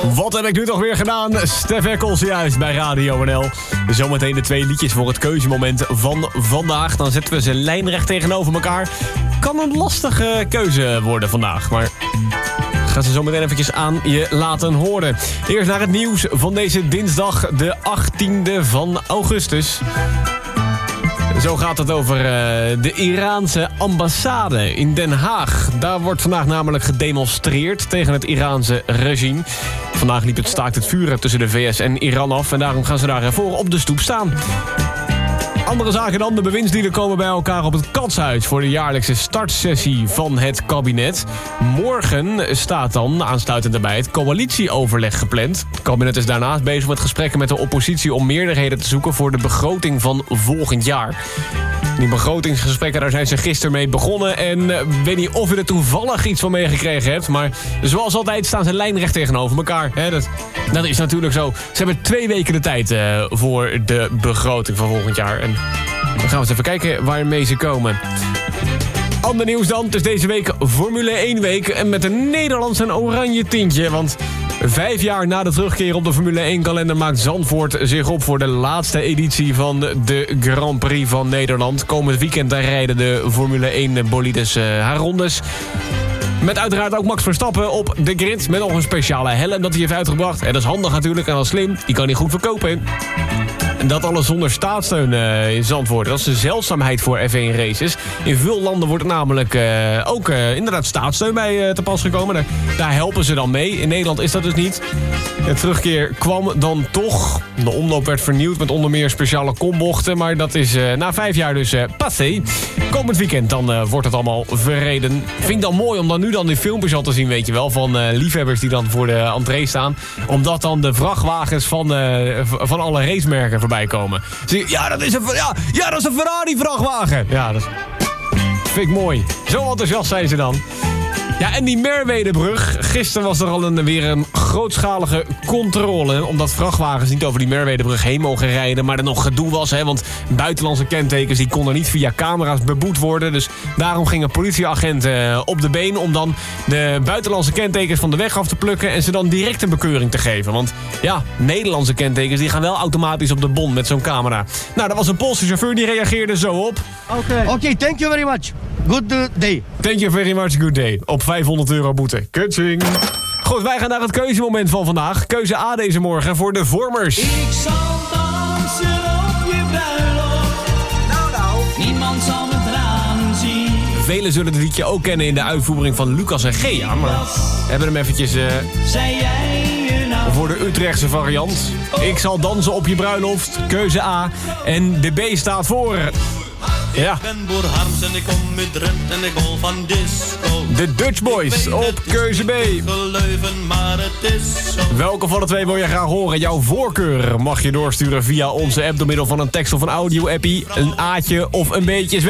Wat heb ik nu toch weer gedaan? Stef Eccles juist bij Radio NL. Zometeen de 2 liedjes voor het keuzemoment van vandaag. Dan zetten we ze lijnrecht tegenover elkaar. Kan een lastige keuze worden vandaag, maar ik ga ze zo meteen eventjes aan je laten horen. Eerst naar het nieuws van deze dinsdag, de 18e van augustus. Zo gaat het over de Iraanse ambassade in Den Haag. Daar wordt vandaag namelijk gedemonstreerd tegen het Iraanse regime. Vandaag liep het staakt het vuren tussen de VS en Iran af en daarom gaan ze daarvoor op de stoep staan. Andere zaken dan. De bewindslieden komen bij elkaar op het Katshuis voor de jaarlijkse startsessie van het kabinet. Morgen staat dan, aansluitend daarbij, het coalitieoverleg gepland. Het kabinet is daarnaast bezig met gesprekken met de oppositie om meerderheden te zoeken voor de begroting van volgend jaar. Die begrotingsgesprekken, daar zijn ze gisteren mee begonnen. En weet niet of u er toevallig iets van meegekregen hebt. Maar zoals altijd staan ze lijnrecht tegenover elkaar. Hè? Dat is natuurlijk zo. Ze hebben 2 weken de tijd voor de begroting van volgend jaar. En dan gaan we eens even kijken waarmee ze komen. Ander nieuws dan. Het is deze week Formule 1 week. En met een Nederlands en oranje tintje. Want 5 jaar na de terugkeer op de Formule 1 kalender maakt Zandvoort zich op voor de laatste editie van de Grand Prix van Nederland. Komend weekend daar rijden de Formule 1 bolides haar rondes. Met uiteraard ook Max Verstappen op de grid met nog een speciale helm dat hij heeft uitgebracht. En dat is handig natuurlijk en dat is slim. Die kan hij goed verkopen. En dat alles zonder staatssteun in Zandvoort. Dat is een zeldzaamheid voor F1 races. In veel landen wordt er namelijk ook inderdaad staatssteun bij te pas gekomen. Daar helpen ze dan mee. In Nederland is dat dus niet. De terugkeer kwam dan toch. De omloop werd vernieuwd met onder meer speciale kombochten. Maar dat is na 5 jaar dus passé. Komend weekend dan wordt het allemaal verreden. Vind ik dan mooi om dan nu die filmpjes al te zien, weet je wel. Van liefhebbers die dan voor de entree staan. Omdat dan de vrachtwagens van alle racemerken voorbij komen. Ja, dat is een Ferrari-vrachtwagen. Ja, dat vind ik mooi. Zo enthousiast zijn ze dan. Ja, en die Merwedebrug. Gisteren was er al weer een grootschalige controle. Omdat vrachtwagens niet over die Merwedebrug heen mogen rijden. Maar er nog gedoe was, hè. Want buitenlandse kentekens die konden niet via camera's beboet worden. Dus daarom gingen politieagenten op de been om dan de buitenlandse kentekens van de weg af te plukken. En ze dan direct een bekeuring te geven. Want ja, Nederlandse kentekens die gaan wel automatisch op de bon met zo'n camera. Nou, dat was een Poolse chauffeur die reageerde zo op. Oké, thank you very much. Good day. Thank you very much, good day. Op €500 boete. Kutsing. Goed, wij gaan naar het keuzemoment van vandaag. Keuze A deze morgen voor de Vormers. Ik zal dansen op je bruiloft. Nou. Niemand zal me tranen zien. Velen zullen het liedje ook kennen in de uitvoering van Lucas en Gea. Maar we hebben hem eventjes Zei jij je nou voor de Utrechtse variant. Ik zal dansen op je bruiloft. Keuze A. En de B staat voor... Ja. Ik ben Boer Harms en ik kom uit Drenthe en ik hol van disco. De Dutch Boys op keuze B. Geleuven, maar het is zo. Welke van de 2 wil je graag horen? Jouw voorkeur mag je doorsturen via onze app door middel van een tekst of een audio-appie. Een A'tje of een beetje.